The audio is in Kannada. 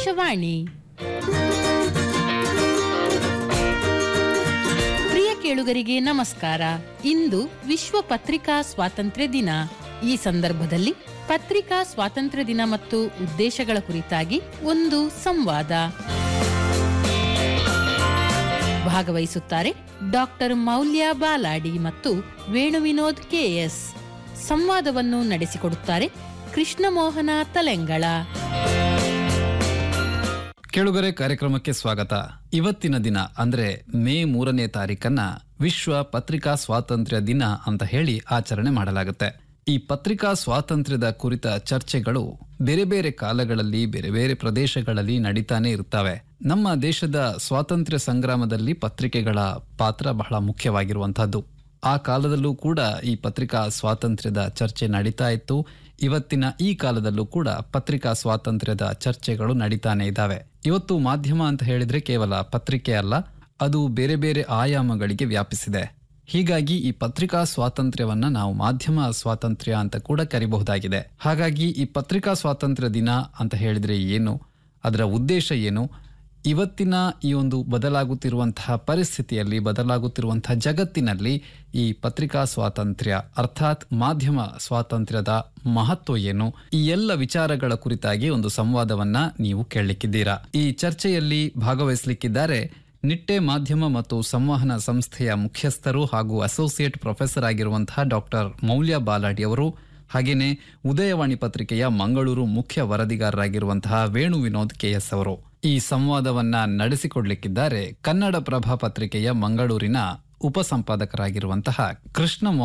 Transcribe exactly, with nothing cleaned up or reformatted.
ಆಕಾಶವಾಣಿ. ಪ್ರಿಯ ಕೇಳುಗರಿಗೆ ನಮಸ್ಕಾರ. ಇಂದು ವಿಶ್ವ ಪತ್ರಿಕಾ ಸ್ವಾತಂತ್ರ್ಯ ದಿನ. ಈ ಸಂದರ್ಭದಲ್ಲಿ ಪತ್ರಿಕಾ ಸ್ವಾತಂತ್ರ್ಯ ದಿನ ಮತ್ತು ಉದ್ದೇಶಗಳ ಕುರಿತಾಗಿ ಒಂದು ಸಂವಾದ. ಭಾಗವಹಿಸುತ್ತಾರೆ ಡಾಕ್ಟರ್ ಮೌಲ್ಯ ಬಾಲಾಡಿ ಮತ್ತು ವೇಣು ವಿನೋದ್ ಕೆಎಸ್. ಸಂವಾದವನ್ನು ನಡೆಸಿಕೊಡುತ್ತಾರೆ ಕೃಷ್ಣಮೋಹನ ತಲೆಂಗಳ. ಕೇಳುಗರೆ, ಕಾರ್ಯಕ್ರಮಕ್ಕೆ ಸ್ವಾಗತ. ಇವತ್ತಿನ ದಿನ ಅಂದ್ರೆ ಮೇ ಮೂರನೇ ತಾರೀಕನ್ನ ವಿಶ್ವ ಪತ್ರಿಕಾ ಸ್ವಾತಂತ್ರ್ಯ ದಿನ ಅಂತ ಹೇಳಿ ಆಚರಣೆ ಮಾಡಲಾಗುತ್ತೆ. ಈ ಪತ್ರಿಕಾ ಸ್ವಾತಂತ್ರ್ಯದ ಕುರಿತ ಚರ್ಚೆಗಳು ಬೇರೆ ಬೇರೆ ಕಾಲಗಳಲ್ಲಿ ಬೇರೆ ಬೇರೆ ಪ್ರದೇಶಗಳಲ್ಲಿ ನಡೀತಾನೆ ಇರ್ತವೆ. ನಮ್ಮ ದೇಶದ ಸ್ವಾತಂತ್ರ್ಯ ಸಂಗ್ರಾಮದಲ್ಲಿ ಪತ್ರಿಕೆಗಳ ಪಾತ್ರ ಬಹಳ ಮುಖ್ಯವಾಗಿರುವಂತಹದ್ದು. ಆ ಕಾಲದಲ್ಲೂ ಕೂಡ ಈ ಪತ್ರಿಕಾ ಸ್ವಾತಂತ್ರ್ಯದ ಚರ್ಚೆ ನಡೀತಾ ಇತ್ತು. ಇವತ್ತಿನ ಈ ಕಾಲದಲ್ಲೂ ಕೂಡ ಪತ್ರಿಕಾ ಸ್ವಾತಂತ್ರ್ಯದ ಚರ್ಚೆಗಳು ನಡೀತಾನೆ ಇದ್ದಾವೆ. ಇವತ್ತು ಮಾಧ್ಯಮ ಅಂತ ಹೇಳಿದ್ರೆ ಕೇವಲ ಪತ್ರಿಕೆ ಅಲ್ಲ, ಅದು ಬೇರೆ ಬೇರೆ ಆಯಾಮಗಳಿಗೆ ವ್ಯಾಪಿಸಿದೆ. ಹೀಗಾಗಿ ಈ ಪತ್ರಿಕಾ ಸ್ವಾತಂತ್ರ್ಯವನ್ನ ನಾವು ಮಾಧ್ಯಮ ಸ್ವಾತಂತ್ರ್ಯ ಅಂತ ಕೂಡ ಕರಿಬಹುದಾಗಿದೆ. ಹಾಗಾಗಿ ಈ ಪತ್ರಿಕಾ ಸ್ವಾತಂತ್ರ್ಯ ದಿನ ಅಂತ ಹೇಳಿದ್ರೆ ಏನು, ಅದರ ಉದ್ದೇಶ ಏನು, ಇವತ್ತಿನ ಈ ಒಂದು ಬದಲಾಗುತ್ತಿರುವಂತಹ ಪರಿಸ್ಥಿತಿಯಲ್ಲಿ, ಬದಲಾಗುತ್ತಿರುವಂತಹ ಜಗತ್ತಿನಲ್ಲಿ ಈ ಪತ್ರಿಕಾ ಸ್ವಾತಂತ್ರ್ಯ ಅರ್ಥಾತ್ ಮಾಧ್ಯಮ ಸ್ವಾತಂತ್ರ್ಯದ ಮಹತ್ವ ಏನು, ಈ ಎಲ್ಲ ವಿಚಾರಗಳ ಕುರಿತಾಗಿ ಒಂದು ಸಂವಾದವನ್ನ ನೀವು ಕೇಳಲಿಕ್ಕಿದ್ದೀರಾ. ಈ ಚರ್ಚೆಯಲ್ಲಿ ಭಾಗವಹಿಸಲಿಕ್ಕಿದ್ದಾರೆ ನಿಟ್ಟೆ ಮಾಧ್ಯಮ ಮತ್ತು ಸಂವಹನ ಸಂಸ್ಥೆಯ ಮುಖ್ಯಸ್ಥರು ಹಾಗೂ ಅಸೋಸಿಯೇಟ್ ಪ್ರೊಫೆಸರ್ ಆಗಿರುವಂತಹ ಡಾಕ್ಟರ್ ಮೌಲ್ಯ ಬಾಲಾಡಿ ಅವರು, ಹಾಗೇನೆ ಉದಯವಾಣಿ ಪತ್ರಿಕೆಯ ಮಂಗಳೂರು ಮುಖ್ಯ ವರದಿಗಾರರಾಗಿರುವಂತಹ ವೇಣು ವಿನೋದ್ ಕೆಎಸ್ ಅವರು. ಈ ಸಂವಾದವನ್ನ ನಡೆಸಿಕೊಡ್ಲಿಕ್ಕಿದ್ದಾರೆ ಕನ್ನಡ ಪ್ರಭ ಪತ್ರಿಕೆಯ ಮಂಗಳೂರಿನ ಉಪಸಂಪಾದಕರಾಗಿರುವಂತಹ ಕೃಷ್ಣ